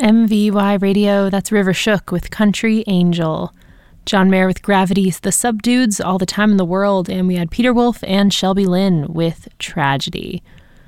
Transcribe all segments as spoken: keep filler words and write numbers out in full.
M V Y Radio, that's River Shook with Country Angel. John Mayer with Gravity's The Subdudes, All the Time in the World, and we had Peter Wolf and Shelby Lynn with Tragedy.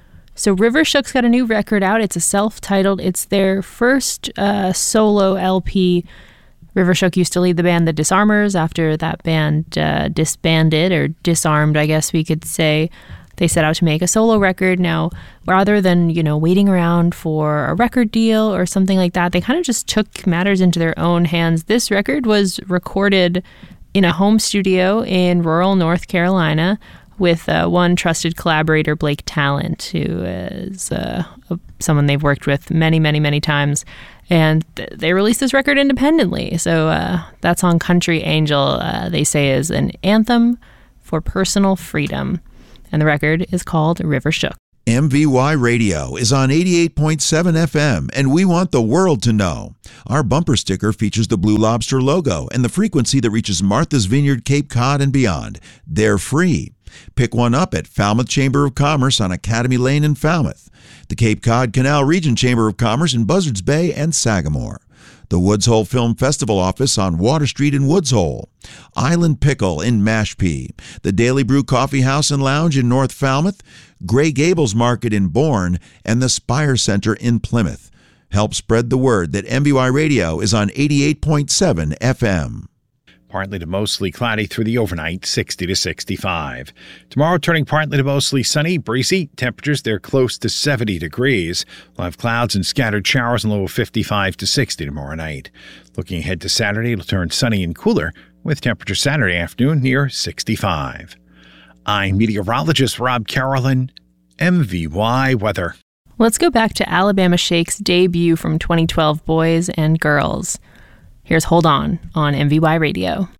So River Shook's got a new record out. It's a self-titled, it's their first uh, solo L P. River Shook used to lead the band The Disarmers after that band uh, disbanded, or disarmed, I guess we could say. They set out to make a solo record. Now, rather than, you know, waiting around for a record deal or something like that, they kind of just took matters into their own hands. This record was recorded in a home studio in rural North Carolina with uh, one trusted collaborator, Blake Talent, who is uh, someone they've worked with many, many, many times. And th- they released this record independently. So uh, that song, Country Angel, uh, they say is an anthem for personal freedom. And the record is called River Shook. M V Y Radio is on eighty-eight point seven F M, and we want the world to know. Our bumper sticker features the Blue Lobster logo and the frequency that reaches Martha's Vineyard, Cape Cod, and beyond. They're free. Pick one up at Falmouth Chamber of Commerce on Academy Lane in Falmouth, the Cape Cod Canal Region Chamber of Commerce in Buzzards Bay and Sagamore, the Woods Hole Film Festival office on Water Street in Woods Hole, Island Pickle in Mashpee, the Daily Brew Coffee House and Lounge in North Falmouth, Gray Gables Market in Bourne, and the Spire Center in Plymouth. Help spread the word that M V Y Radio is on eighty-eight point seven F M. Partly to mostly cloudy through the overnight, sixty to sixty-five. Tomorrow turning partly to mostly sunny, breezy. Temperatures, they're close to seventy degrees. We'll have clouds and scattered showers and low of fifty-five to sixty tomorrow night. Looking ahead to Saturday, it'll turn sunny and cooler with temperature Saturday afternoon near sixty-five. I'm meteorologist Rob Carolyn, M V Y Weather. Let's go back to Alabama Shake's debut from twenty twelve, Boys and Girls. Here's Hold On on M V Y Radio.